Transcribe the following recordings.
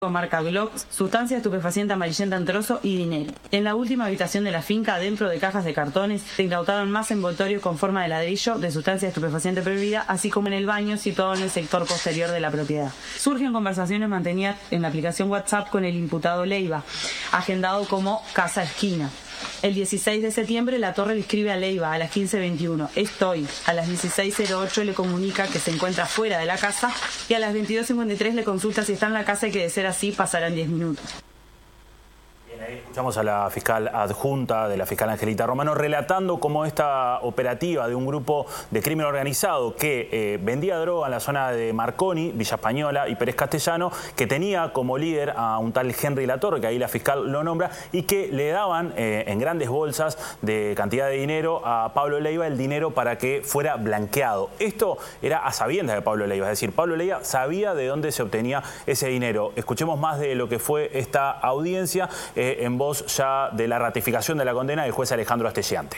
marca Glock, sustancia estupefaciente amarillenta en trozo y dinero. En la última habitación de la finca, dentro de cajas de cartones, se incautaron más envoltorios con forma de ladrillo de sustancia estupefaciente prohibida, así como en el baño situado en el sector posterior de la propiedad. Surgen conversaciones mantenidas en la aplicación WhatsApp con el imputado Leiva, agendado como Casa Esquina. El 16 de septiembre la torre le escribe a Leiva a las 15:21, estoy. A las 16:08 le comunica que se encuentra fuera de la casa y a las 22:53 le consulta si está en la casa y que de ser así pasarán 10 minutos. Ahí escuchamos a la fiscal adjunta de la fiscal Angelita Romano relatando cómo esta operativa de un grupo de crimen organizado que vendía droga en la zona de Marconi, Villa Española y Pérez Castellano, que tenía como líder a un tal Henry Latorre, que ahí la fiscal lo nombra, y que le daban en grandes bolsas de cantidad de dinero a Pablo Leiva, el dinero para que fuera blanqueado. Esto era a sabiendas de Pablo Leiva, es decir, Pablo Leiva sabía de dónde se obtenía ese dinero. Escuchemos más de lo que fue esta audiencia en voz ya de la ratificación de la condena del juez Alejandro Astellante.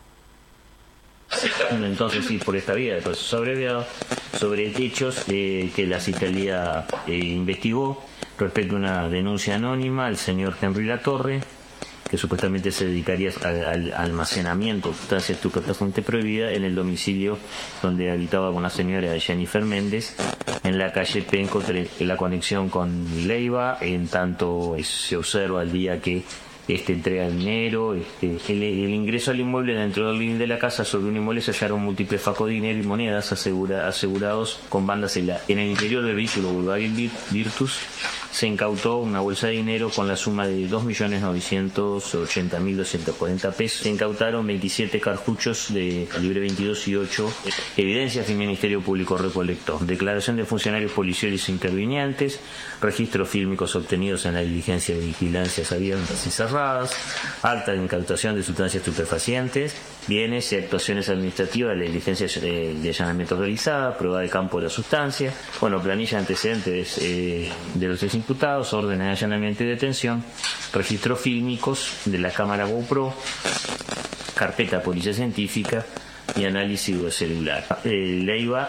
Entonces sí, por esta vía de proceso abreviado, sobre hechos que la Fiscalía investigó respecto a una denuncia anónima al señor Henry Latorre, que supuestamente se dedicaría al almacenamiento de sustancia estupefaciente prohibida en el domicilio donde habitaba con la señora Jennifer Méndez, en la calle Penco, en la conexión con Leiva, en tanto se observa el día que entrega el dinero, el ingreso al inmueble dentro del living de la casa. Sobre un inmueble se hallaron múltiples facos de dinero y monedas asegurados con bandas en el interior del vehículo Volkswagen Virtus. Se incautó una bolsa de dinero con la suma de 2.980.240 pesos. Se incautaron 27 cartuchos de calibre 22 y 8. Evidencias que el Ministerio Público recolectó. Declaración de funcionarios policiales intervinientes. Registros fílmicos obtenidos en la diligencia de vigilancias abiertas y cerradas. Acta de incautación de sustancias estupefacientes. Bienes y actuaciones administrativas de la diligencia de allanamiento realizada. Prueba de campo de la sustancia. Planilla de antecedentes de los tres imputados, órdenes de allanamiento y detención, registros fílmicos de la cámara GoPro, carpeta de policía científica y análisis de celular. Leiva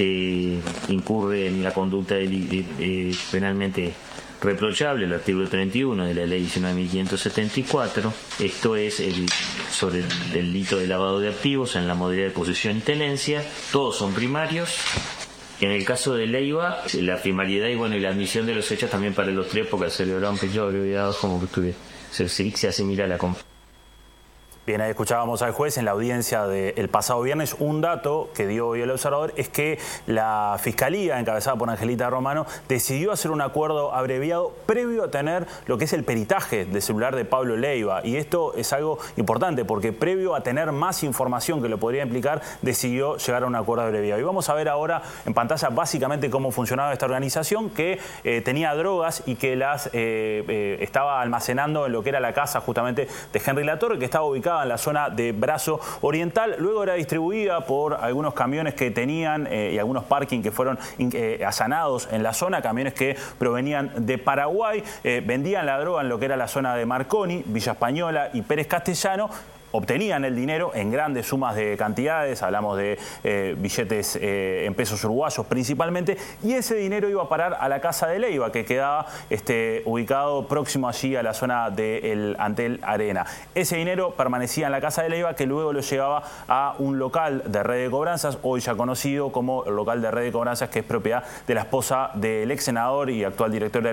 incurre en la conducta penalmente reprochable, el artículo 31 de la ley 19.574, esto es sobre el delito de lavado de activos en la modalidad de posesión y tenencia. Todos son primarios. En el caso de Leiva, la primariedad y la admisión de los hechos también para los tres, porque se lograron periodos abreviados como que se asimila a la compra. Bien, ahí escuchábamos al juez en la audiencia del pasado viernes. Un dato que dio hoy el observador es que la Fiscalía, encabezada por Angelita Romano, decidió hacer un acuerdo abreviado previo a tener lo que es el peritaje del celular de Pablo Leiva. Y esto es algo importante porque previo a tener más información que lo podría implicar, decidió llegar a un acuerdo abreviado. Y vamos a ver ahora en pantalla básicamente cómo funcionaba esta organización que tenía drogas y que las estaba almacenando en lo que era la casa justamente de Henry Latorre, que estaba ubicada en la zona de Brazo Oriental. Luego era distribuida por algunos camiones que tenían y algunos parking que fueron allanados en la zona, camiones que provenían de Paraguay, vendían la droga en lo que era la zona de Marconi, Villa Española y Pérez Castellano. Obtenían el dinero en grandes sumas de cantidades, hablamos de billetes en pesos uruguayos principalmente, y ese dinero iba a parar a la casa de Leiva, que quedaba ubicado próximo allí a la zona del Antel Arena. Ese dinero permanecía en la casa de Leiva, que luego lo llevaba a un local de red de cobranzas, hoy ya conocido como el local de red de cobranzas, que es propiedad de la esposa del ex senador y actual director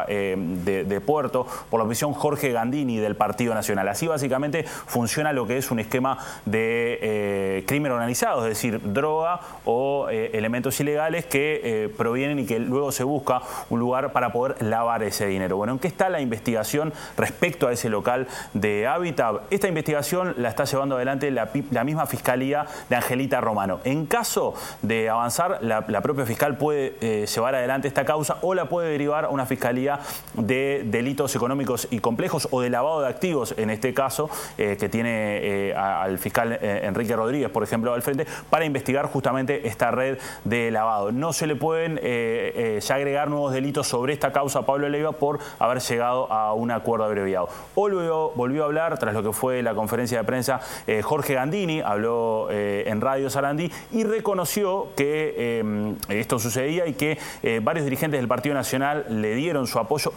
de Puerto por la oposición, Jorge Gandini, del Partido Nacional. Así básicamente funciona lo que es un esquema de crimen organizado, es decir, droga o elementos ilegales que provienen y que luego se busca un lugar para poder lavar ese dinero. Bueno, ¿en qué está la investigación respecto a ese local de Hábitat? Esta investigación la está llevando adelante la misma Fiscalía de Angelita Romano. En caso de avanzar, la propia fiscal puede llevar adelante esta causa o la puede derivar a una Fiscalía de Delitos Económicos y Complejos o de lavado de activos, en este caso, que tiene pone al fiscal Enrique Rodríguez, por ejemplo, al frente, para investigar justamente esta red de lavado. No se le pueden ya agregar nuevos delitos sobre esta causa a Pablo Leiva por haber llegado a un acuerdo abreviado. Hoy volvió a hablar, tras lo que fue la conferencia de prensa, Jorge Gandini, habló en Radio Sarandí y reconoció que esto sucedía y que varios dirigentes del Partido Nacional le dieron su apoyo